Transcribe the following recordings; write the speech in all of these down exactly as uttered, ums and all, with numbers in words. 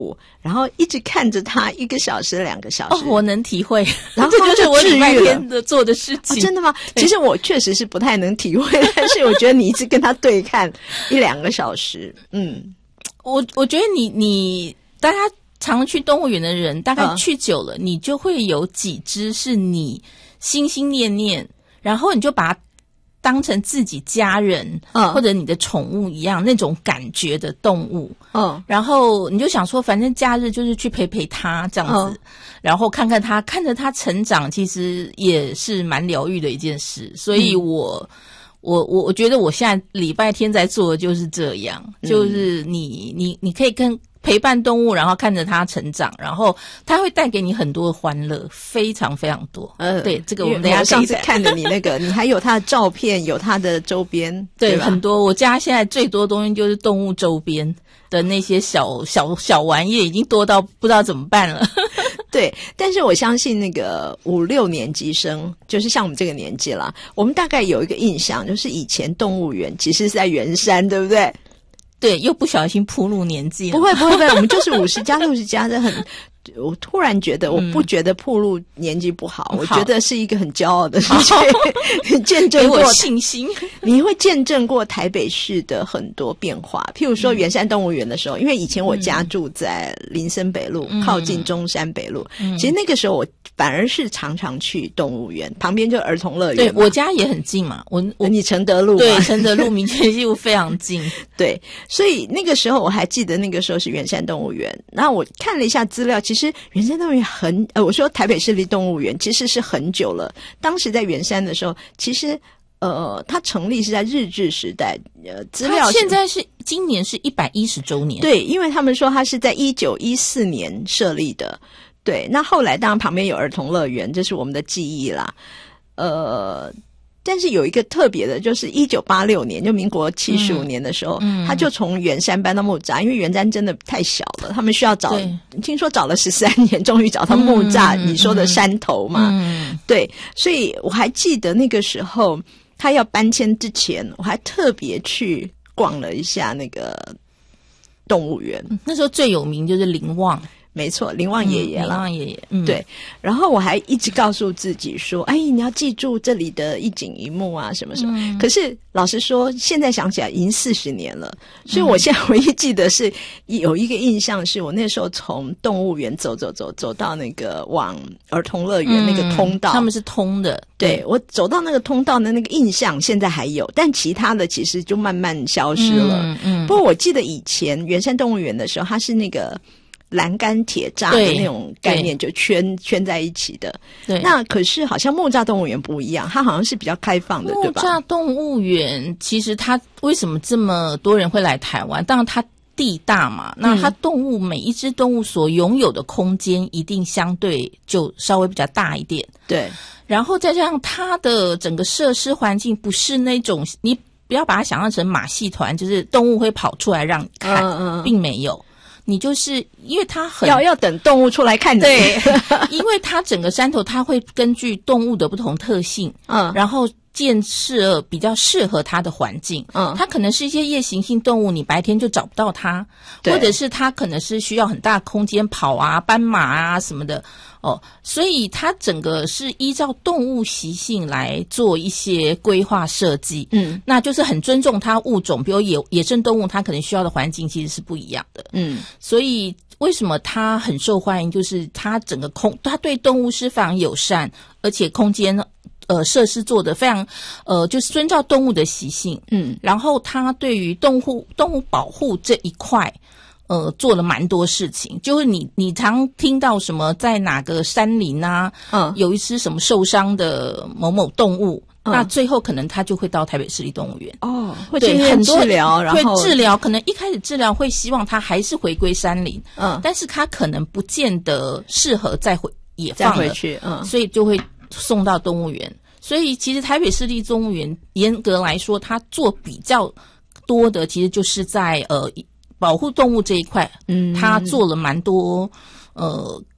然后一直看着它一个小时两个小时。 哦，我能体会， 然后这就是我礼拜天的做的事情。 哦，真的吗？其实我确实是不太能体会，但是我觉得你一直跟他对看一两个小时，嗯， 我我觉得你你大家常去动物园的人，大概去久了，嗯，你就会有几只是你心心念念，然后你就把它当成自己家人，嗯，或者你的宠物一样那种感觉的动物，嗯，然后你就想说，反正假日就是去陪陪它这样子，嗯，然后看看它，看着它成长，其实也是蛮疗愈的一件事。所以我，嗯，我我我觉得我现在礼拜天在做的就是这样，嗯，就是你你你可以跟陪伴动物，然后看着它成长，然后它会带给你很多的欢乐，非常非常多。呃，对，这个我们等一下上次看了你那个，你还有它的照片，有它的周边， 对， 对吧？ 很多。我家现在最多东西就是动物周边的那些小小小玩意，已经多到不知道怎么办了。 对，但是我相信那个五六年级生，就是像我们这个年纪啦，我们大概有一个印象，就是以前动物园其实是在圆山，对不对？ 对，又不小心暴露年纪了。 不会不会不会，我们就是五十加六十加的很。我突然觉得，我不觉得暴露年纪不好，嗯，我觉得是一个很骄傲的事情。见证过给我信心， 你会见证过台北市的很多变化。譬如说圆山动物园的时候，嗯，因为以前我家住在林森北路，嗯，靠近中山北路，嗯，其实那个时候我反而是常常去动物园，旁边就儿童乐园。 对，我家也很近嘛，我我你承德路嘛， 对，承德路民权西路非常近。 对，所以那个时候我还记得，那个时候是圆山动物园。然后我看了一下资料，其实圆山动物园很呃，我说台北市立动物园其实是很久了。当时在圆山的时候，其实呃，它成立是在日治时代。呃，资料现在是今年是一百一十周年。 对，因为他们说它是在一九一四年设立的。对，那后来当然旁边有儿童乐园，这是我们的记忆啦。呃。但是有一个特别的，就是一九八六年，就民国七十五年的时候，嗯，他就从圆山搬到木栅，因为圆山真的太小了，他们需要找，听说找了十三年，终于找到木栅，嗯，你说的山头嘛，嗯，对，所以我还记得那个时候他要搬迁之前，我还特别去逛了一下那个动物园， 嗯，那时候最有名就是林旺。 没错，林旺爷爷了， 嗯，林旺爷爷，嗯，对。 然后我还一直告诉自己说：“哎，你要记住这里的一景一幕啊，什么什么。嗯”可是老实说，现在想起来已经四十年了，所以我现在唯一记得是有一个印象，是我那时候从动物园走走走走到那个往儿童乐园那个通道， 嗯，他们是通的。 对，对我走到那个通道的那个印象现在还有，但其他的其实就慢慢消失了。嗯嗯。不过我记得以前圆山动物园的时候，它是那个栏杆铁栅的那种概念，就圈圈在一起的。对，那可是好像木栅动物园不一样，它好像是比较开放的，对吧？ 木栅动物园其实它为什么这么多人会来台湾？当然它地大嘛，那它动物，嗯，每一只动物所拥有的空间一定相对就稍微比较大一点。 对， 然后再加上它的整个设施环境不是那种你不要把它想象成马戏团，就是动物会跑出来让你看，嗯嗯，并没有。你就是因为它很要要等动物出来看你， 对，因为它整个山头它会根据动物的不同特性，嗯，然后建设比较适合它的环境，嗯，它可能是一些夜行性动物，你白天就找不到它，或者是它可能是需要很大空间跑啊、斑马啊什么的，哦，所以它整个是依照动物习性来做一些规划设计，嗯，那就是很尊重它物种，比如野野生动物，它可能需要的环境其实是不一样的，嗯，所以为什么它很受欢迎，就是它整个空，它对动物是非常友善，而且空间呃设施做得非常呃就是遵照动物的习性，嗯，然后它对于动物动物保护这一块。呃，做了蛮多事情，就是你你常听到什么在哪个山林啊，嗯，有一只什么受伤的某某动物，嗯，那最后可能他就会到台北市立动物园哦，会进行治疗，然后会治疗，可能一开始治疗会希望他还是回归山林，嗯，但是他可能不见得适合再回野放了， 再回去，嗯， 所以就会送到动物园。所以其实台北市立动物园严格来说，它做比较多的，其实就是在呃。保护动物这一块，嗯，他做了蛮多，呃，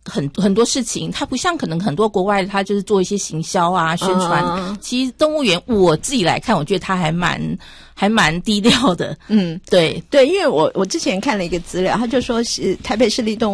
很很多事情，它不像可能很多国外的，它就是做一些行销啊、宣传。嗯、其实动物园我自己来看，我觉得它还蛮还蛮低调的。嗯，对对，因为我我之前看了一个资料，他就说是台北市立动物